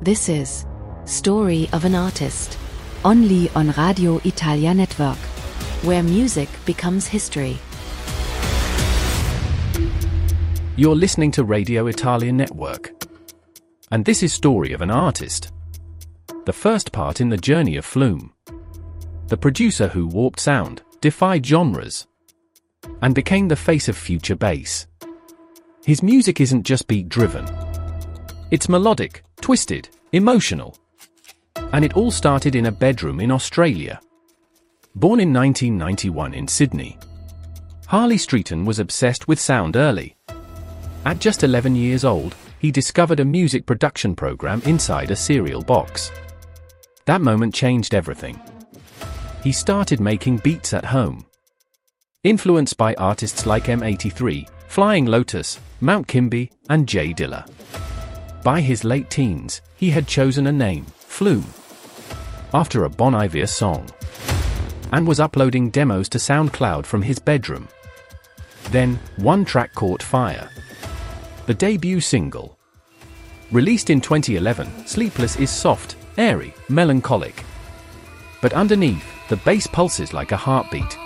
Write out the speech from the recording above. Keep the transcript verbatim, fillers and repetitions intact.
This is Story of an Artist, only on Radio Italia Network, where music becomes history. You're listening to Radio Italia Network, and this is Story of an Artist, the first part in the journey of Flume, the producer who warped sound, defied genres, and became the face of future bass. His music isn't just beat-driven. It's melodic, twisted, emotional. And it all started in a bedroom in Australia. Born in nineteen ninety-one in Sydney, Harley Streeton was obsessed with sound early. At just eleven years old, he discovered a music production program inside a cereal box. That moment changed everything. He started making beats at home. Influenced by artists like M eighty-three, Flying Lotus, Mount Kimbie, and Jay Dilla. By his late teens, he had chosen a name, Flume, after a Bon Iver song, and was uploading demos to SoundCloud from his bedroom. Then, one track caught fire. The debut single. Released in twenty eleven, Sleepless is soft, airy, melancholic. But underneath, the bass pulses like a heartbeat.